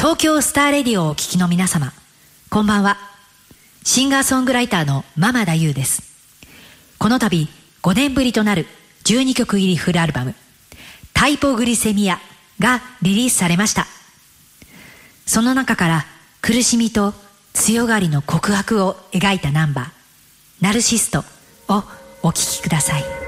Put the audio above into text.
東京スターレディオをお聞きの皆様、こんばんは。シンガーソングライターの間田優です。この度5年ぶりとなる12曲入りフルアルバムタイポグリセミアがリリースされました。その中から苦しみと強がりの告白を描いたナンバーナルシストをお聴きください。